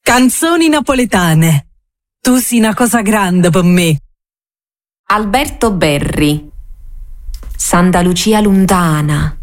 Canzoni napoletane. Tu sei una cosa grande per me. Alberto Berri. Santa Lucia lontana,